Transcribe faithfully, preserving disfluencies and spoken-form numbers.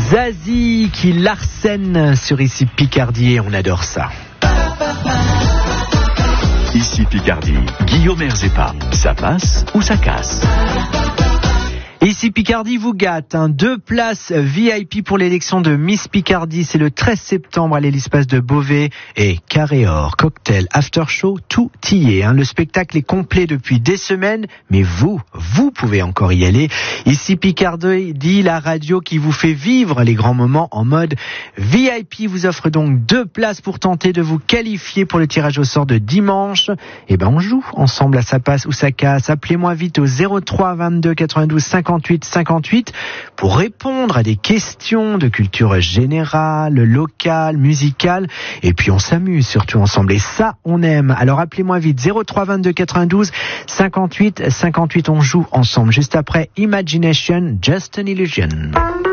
Zazie qui l'arsène sur Ici Picardie et on adore ça. Ici Picardie, Guillaume Erzepa, ça passe ou ça casse? Ici Picardie vous gâte, hein. Deux places V I P pour l'élection de Miss Picardie, c'est le treize septembre à l'Hélice de Beauvais et Carré Or, cocktail, after show, tout y est, hein. Le spectacle est complet depuis des semaines, mais vous, vous pouvez encore y aller. Ici Picardie dit la radio qui vous fait vivre les grands moments en mode V I P vous offre donc deux places pour tenter de vous qualifier pour le tirage au sort de dimanche. Et ben on joue ensemble à ça passe ou ça casse. Appelez-moi vite au zéro trois vingt-deux quatre-vingt-douze cinquante-huit cinquante-huit pour répondre à des questions de culture générale, locale, musicale, et puis on s'amuse surtout ensemble, et ça on aime. Alors appelez-moi vite zéro trois vingt-deux quatre-vingt-douze cinquante-huit cinquante-huit, on joue ensemble juste après Imagination, Just an Illusion.